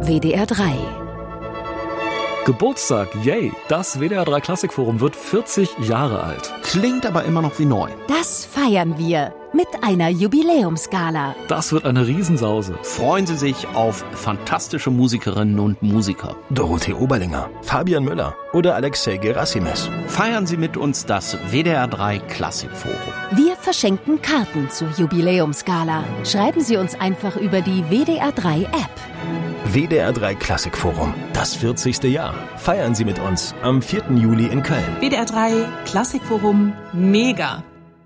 WDR 3. Geburtstag, yay! Das WDR 3 Klassikforum wird 40 Jahre alt. Klingt aber immer noch wie neu. Das feiern wir mit einer Jubiläumsgala. Das wird eine Riesensause. Freuen Sie sich auf fantastische Musikerinnen und Musiker. Dorothee Oberlinger, Fabian Müller oder Alexei Gerasimes. Feiern Sie mit uns das WDR 3 Klassikforum. Wir verschenken Karten zur Jubiläumsgala. Schreiben Sie uns einfach über die WDR 3 App. WDR 3 Klassikforum, das 40. Jahr. Feiern Sie mit uns am 4. Juli in Köln. WDR 3 Klassikforum, mega.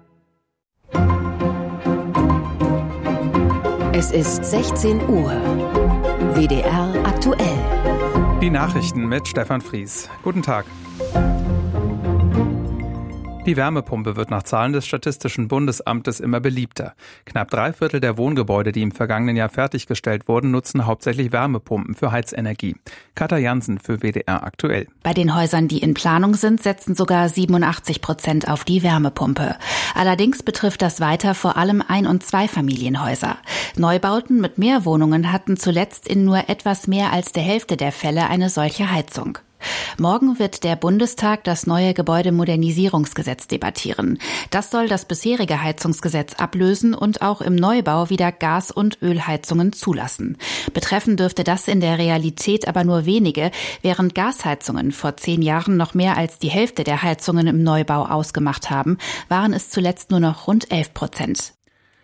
Es ist 16 Uhr. WDR aktuell. Die Nachrichten mit Stefan Fries. Guten Tag. Die Wärmepumpe wird nach Zahlen des Statistischen Bundesamtes immer beliebter. Knapp 3/4 der Wohngebäude, die im vergangenen Jahr fertiggestellt wurden, nutzen hauptsächlich Wärmepumpen für Heizenergie. Katja Jansen für WDR aktuell. Bei den Häusern, die in Planung sind, setzen sogar 87% auf die Wärmepumpe. Allerdings betrifft das weiter vor allem Ein- und Zweifamilienhäuser. Neubauten mit mehr Wohnungen hatten zuletzt in nur etwas mehr als der Hälfte der Fälle eine solche Heizung. Morgen wird der Bundestag das neue Gebäudemodernisierungsgesetz debattieren. Das soll das bisherige Heizungsgesetz ablösen und auch im Neubau wieder Gas- und Ölheizungen zulassen. Betreffen dürfte das in der Realität aber nur wenige, während Gasheizungen vor 10 Jahren noch mehr als die Hälfte der Heizungen im Neubau ausgemacht haben, waren es zuletzt nur noch rund 11%.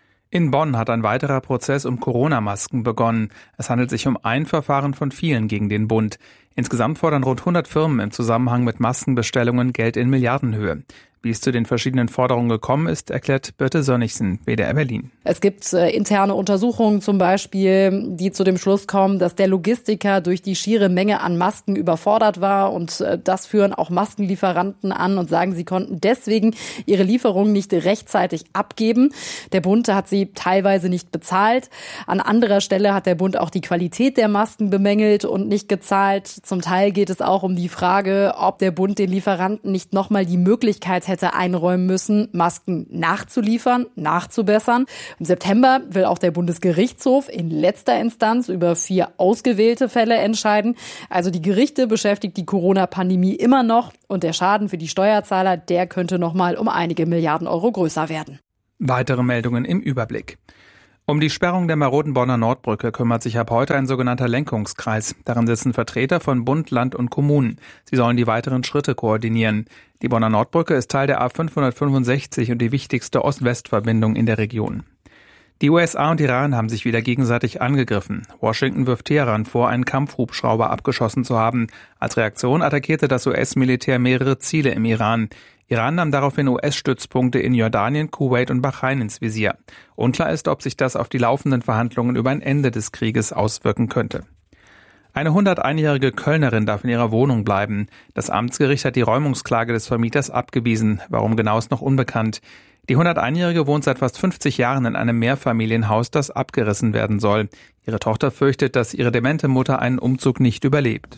In Bonn hat ein weiterer Prozess um Corona-Masken begonnen. Es handelt sich um ein Verfahren von vielen gegen den Bund. Insgesamt fordern rund 100 Firmen im Zusammenhang mit Maskenbestellungen Geld in Milliardenhöhe. Wie es zu den verschiedenen Forderungen gekommen ist, erklärt Birte Sönnigsen, WDR Berlin. Es gibt interne Untersuchungen zum Beispiel, die zu dem Schluss kommen, dass der Logistiker durch die schiere Menge an Masken überfordert war. Und das führen auch Maskenlieferanten an und sagen, sie konnten deswegen ihre Lieferungen nicht rechtzeitig abgeben. Der Bund hat sie teilweise nicht bezahlt. An anderer Stelle hat der Bund auch die Qualität der Masken bemängelt und nicht gezahlt. Zum Teil geht es auch um die Frage, ob der Bund den Lieferanten nicht nochmal die Möglichkeit hätte einräumen müssen, Masken nachzuliefern, nachzubessern. Im September will auch der Bundesgerichtshof in letzter Instanz über 4 ausgewählte Fälle entscheiden. Also die Gerichte beschäftigt die Corona-Pandemie immer noch und der Schaden für die Steuerzahler, der könnte nochmal um einige Milliarden Euro größer werden. Weitere Meldungen im Überblick. Um die Sperrung der maroden Bonner Nordbrücke kümmert sich ab heute ein sogenannter Lenkungskreis. Darin sitzen Vertreter von Bund, Land und Kommunen. Sie sollen die weiteren Schritte koordinieren. Die Bonner Nordbrücke ist Teil der A565 und die wichtigste Ost-West-Verbindung in der Region. Die USA und Iran haben sich wieder gegenseitig angegriffen. Washington wirft Teheran vor, einen Kampfhubschrauber abgeschossen zu haben. Als Reaktion attackierte das US-Militär mehrere Ziele im Iran. Iran nahm daraufhin US-Stützpunkte in Jordanien, Kuwait und Bahrain ins Visier. Unklar ist, ob sich das auf die laufenden Verhandlungen über ein Ende des Krieges auswirken könnte. Eine 101-jährige Kölnerin darf in ihrer Wohnung bleiben. Das Amtsgericht hat die Räumungsklage des Vermieters abgewiesen. Warum genau ist noch unbekannt. Die 101-jährige wohnt seit fast 50 Jahren in einem Mehrfamilienhaus, das abgerissen werden soll. Ihre Tochter fürchtet, dass ihre demente Mutter einen Umzug nicht überlebt.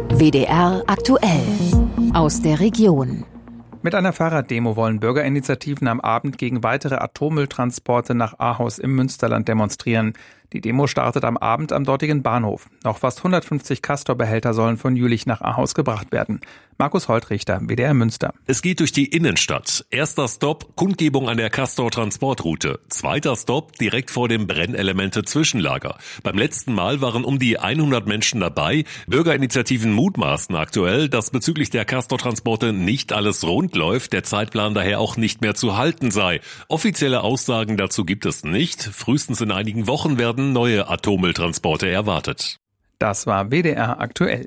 WDR aktuell. Aus der Region. Mit einer Fahrraddemo wollen Bürgerinitiativen am Abend gegen weitere Atommülltransporte nach Ahaus im Münsterland demonstrieren. Die Demo startet am Abend am dortigen Bahnhof. Noch fast 150 Castor-Behälter sollen von Jülich nach Ahaus gebracht werden. Markus Holtrichter, WDR Münster. Es geht durch die Innenstadt. Erster Stopp, Kundgebung an der Castor-Transportroute. Zweiter Stopp, direkt vor dem Brennelemente-Zwischenlager. Beim letzten Mal waren um die 100 Menschen dabei. Bürgerinitiativen mutmaßen aktuell, dass bezüglich der Castor-Transporte nicht alles rund läuft, der Zeitplan daher auch nicht mehr zu halten sei. Offizielle Aussagen dazu gibt es nicht. Frühestens in einigen Wochen werden neue Atommülltransporte erwartet. Das war WDR aktuell.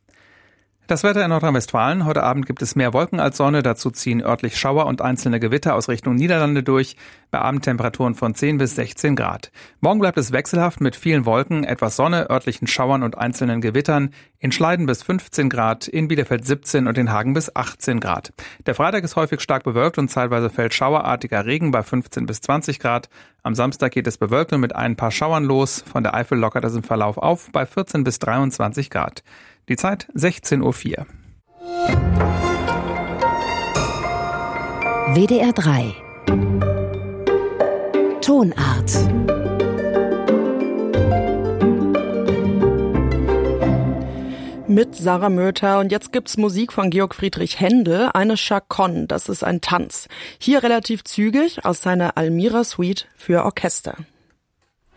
Das Wetter in Nordrhein-Westfalen. Heute Abend gibt es mehr Wolken als Sonne. Dazu ziehen örtlich Schauer und einzelne Gewitter aus Richtung Niederlande durch. Bei Abendtemperaturen von 10 bis 16 Grad. Morgen bleibt es wechselhaft mit vielen Wolken, etwas Sonne, örtlichen Schauern und einzelnen Gewittern. In Schleiden bis 15 Grad, in Bielefeld 17 und in Hagen bis 18 Grad. Der Freitag ist häufig stark bewölkt und zeitweise fällt schauerartiger Regen bei 15 bis 20 Grad. Am Samstag geht es bewölkt und mit ein paar Schauern los. Von der Eifel lockert es im Verlauf auf bei 14 bis 23 Grad. Die Zeit 16:04 Uhr. WDR 3 Tonart. Mit Sarah Möther. Und jetzt gibt's Musik von Georg Friedrich Händel, eine Chaconne, das ist ein Tanz. Hier relativ zügig aus seiner Almira Suite für Orchester.